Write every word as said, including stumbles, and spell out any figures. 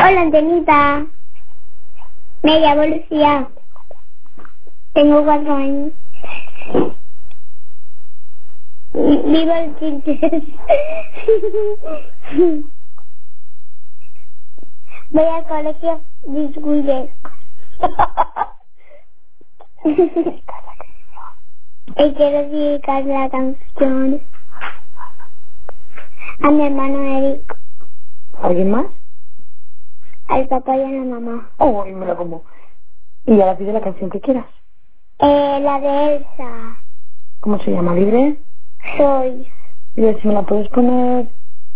Hola, Antenita. Me llamo Lucía. Tengo cuatro años. Vivo en Quintes. Voy al colegio Disguiles. Y quiero dedicar la canción a mi hermano Eric, ¿Alguien más? al papá y a la mamá. Oh, y me la como. Y ahora pide la canción que quieras. Eh, la de Elsa. ¿Cómo se llama? ¿Libre? Soy. Y a ver si me la puedes poner